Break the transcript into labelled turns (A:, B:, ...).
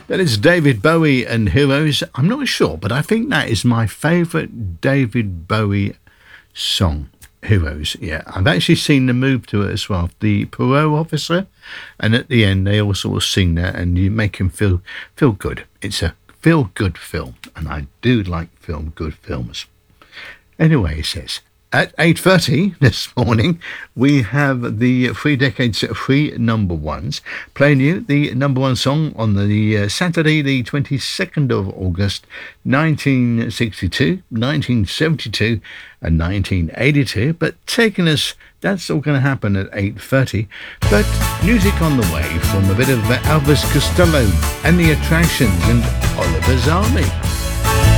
A: That is David Bowie and Heroes. I'm not sure, but I think that is my favourite David Bowie song. Heroes, yeah. I've actually seen the move to it as well. The parole officer, and at the end they all sort of sing that, and you make him feel good. It's a feel good film, and I do like good films. Anyway, it says at 8:30 this morning we have the 3 decades 3 number ones playing you the number one song on the Saturday the 22nd of August 1962, 1972 and 1982, but taking us, that's all going to happen at 8:30, but music on the way from a bit of Elvis Costello and the Attractions and Oliver's Army.